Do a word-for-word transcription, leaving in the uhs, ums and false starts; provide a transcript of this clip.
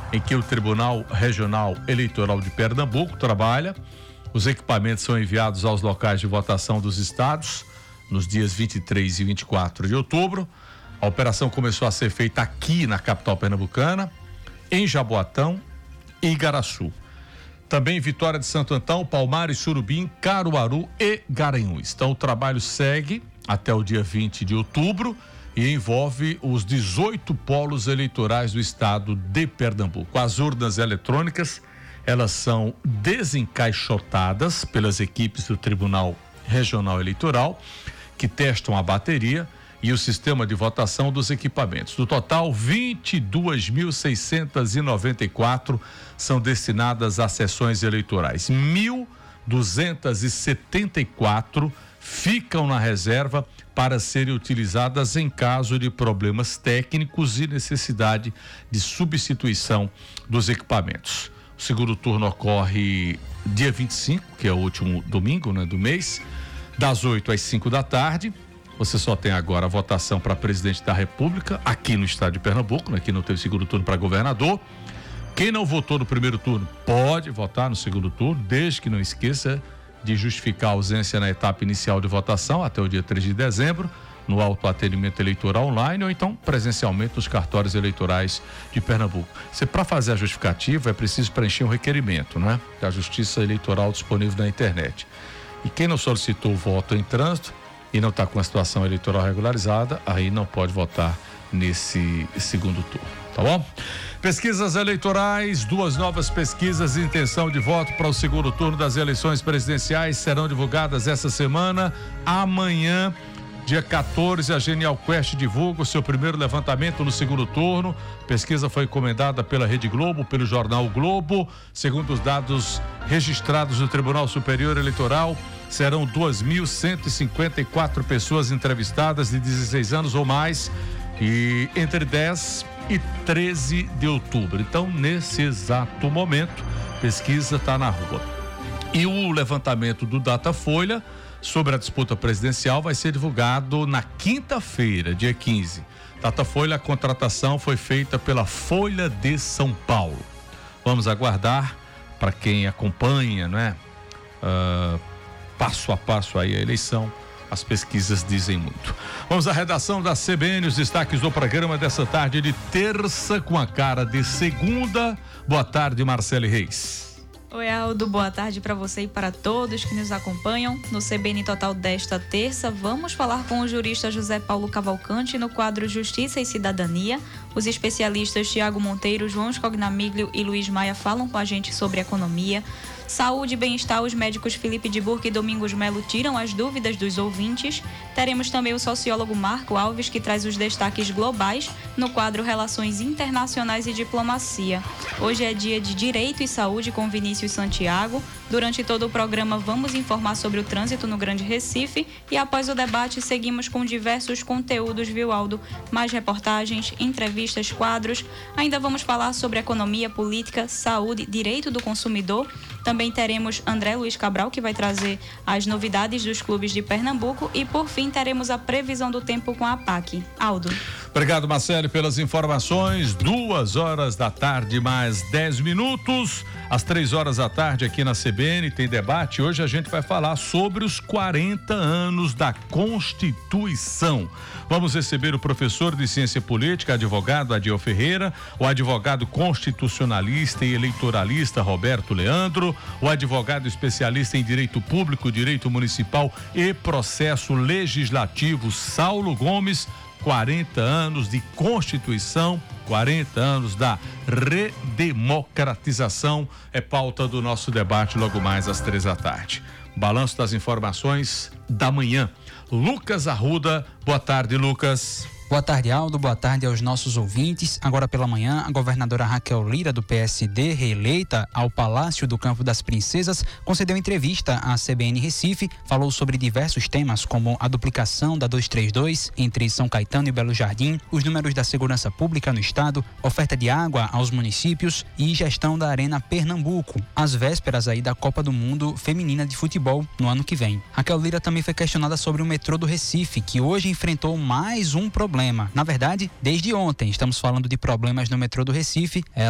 em que o Tribunal Regional Eleitoral de Pernambuco trabalha. Os equipamentos são enviados aos locais de votação dos estados nos dias vinte e três e vinte e quatro de outubro. A operação começou a ser feita aqui na capital pernambucana, em Jaboatão e Igaraçu. Também em Vitória de Santo Antão, Palmares, Surubim, Caruaru e Garanhuns. Então o trabalho segue até o dia vinte de outubro e envolve os dezoito polos eleitorais do estado de Pernambuco. As urnas eletrônicas, elas são desencaixotadas pelas equipes do Tribunal Regional Eleitoral, que testam a bateria e o sistema de votação dos equipamentos. Do total, vinte e duas mil seiscentas e noventa e quatro são destinadas a sessões eleitorais. mil duzentas e setenta e quatro ficam na reserva para serem utilizadas em caso de problemas técnicos e necessidade de substituição dos equipamentos. O segundo turno ocorre dia vinte e cinco, que é o último domingo, né, do mês, das oito às cinco da tarde. Você só tem agora a votação para presidente da República, aqui no estado de Pernambuco, né? Aqui não teve segundo turno para governador. Quem não votou no primeiro turno pode votar no segundo turno, desde que não esqueça de justificar a ausência na etapa inicial de votação até o dia três de dezembro, no autoatendimento eleitoral online ou então presencialmente nos cartórios eleitorais de Pernambuco. Se para fazer a justificativa é preciso preencher um requerimento, né? Da Justiça Eleitoral disponível na internet. E quem não solicitou o voto em trânsito e não está com a situação eleitoral regularizada, aí não pode votar nesse segundo turno, tá bom? Pesquisas eleitorais, duas novas pesquisas de intenção de voto para o segundo turno das eleições presidenciais serão divulgadas essa semana. Amanhã, dia quatorze, a Genial Quest divulga o seu primeiro levantamento no segundo turno. A pesquisa foi encomendada pela Rede Globo, pelo jornal o Globo. Segundo os dados registrados no Tribunal Superior Eleitoral, serão duas mil cento e cinquenta e quatro pessoas entrevistadas de dezesseis anos ou mais e entre dez e treze de outubro. Então, nesse exato momento, a pesquisa está na rua. E o levantamento do Datafolha sobre a disputa presidencial vai ser divulgado na quinta-feira, dia quinze. Datafolha, a contratação foi feita pela Folha de São Paulo. Vamos aguardar, para quem acompanha, né? Uh, passo a passo aí a eleição, as pesquisas dizem muito. Vamos à redação da C B N, os destaques do programa dessa tarde de terça com a cara de segunda. Boa tarde, Marcele Reis. Oi, Aldo, boa tarde para você e para todos que nos acompanham. No C B N Total desta terça, vamos falar com o jurista José Paulo Cavalcante no quadro Justiça e Cidadania. Os especialistas Tiago Monteiro, João Scognamiglio e Luiz Maia falam com a gente sobre economia. Saúde e bem-estar, os médicos Felipe de Burque e Domingos Melo tiram as dúvidas dos ouvintes. Teremos também o sociólogo Marco Alves, que traz os destaques globais no quadro Relações Internacionais e Diplomacia. Hoje é dia de Direito e Saúde com Vinícius Santiago. Durante todo o programa vamos informar sobre o trânsito no Grande Recife e após o debate seguimos com diversos conteúdos, viu, Aldo? Mais reportagens, entrevistas, quadros. Ainda vamos falar sobre economia, política, saúde, direito do consumidor. Também teremos André Luiz Cabral, que vai trazer as novidades dos clubes de Pernambuco. E, por fim, teremos a previsão do tempo com a P A C. Aldo. Obrigado, Marcelo, pelas informações. Duas horas da tarde, mais dez minutos. Às três horas da tarde, aqui na C B N, tem debate. Hoje a gente vai falar sobre os quarenta anos da Constituição. Vamos receber o professor de Ciência Política, advogado Adiel Ferreira, o advogado constitucionalista e eleitoralista Roberto Leandro, o advogado especialista em Direito Público, Direito Municipal e Processo Legislativo Saulo Gomes. quarenta anos de Constituição, quarenta anos da redemocratização é pauta do nosso debate logo mais às três da tarde. Balanço das informações da manhã. Lucas Arruda, boa tarde, Lucas. Boa tarde, Aldo. Boa tarde aos nossos ouvintes. Agora pela manhã, a governadora Raquel Lira, do P S D, reeleita ao Palácio do Campo das Princesas, concedeu entrevista à C B N Recife, falou sobre diversos temas como a duplicação da duzentos e trinta e dois entre São Caetano e Belo Jardim, os números da segurança pública no estado, oferta de água aos municípios e gestão da Arena Pernambuco, às vésperas aí da Copa do Mundo Feminina de Futebol no ano que vem. Raquel Lira também foi questionada sobre o metrô do Recife, que hoje enfrentou mais um problema. Na verdade, desde ontem estamos falando de problemas no metrô do Recife.